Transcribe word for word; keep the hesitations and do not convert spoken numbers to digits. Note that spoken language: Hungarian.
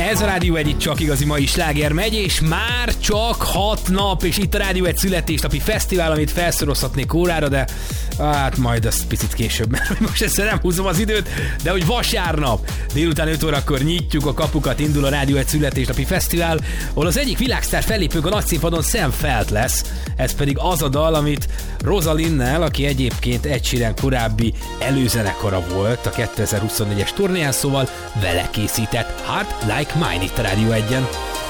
Ez a Rádió egy, itt csak igazi mai sláger megy, és már csak hat nap, és itt a Rádió egy születésnapi fesztivál, amit felszorozhatnék órára, de hát majd azt picit később, mert most ezt nem húzom az időt, de hogy vasárnap délután öt órakor nyitjuk a kapukat, indul a Rádió egy születésnapi fesztivál, ahol az egyik világsztár fellépők a nagyszínpadon Sam Feldt lesz. Ez pedig az a dal, amit Rosalinnel, aki egyébként Ed Sheeran korábbi előzenekara volt a kétezer-huszonnégyes turnéján, szóval vele készített Heart Like Mine itt a Rádió egyen.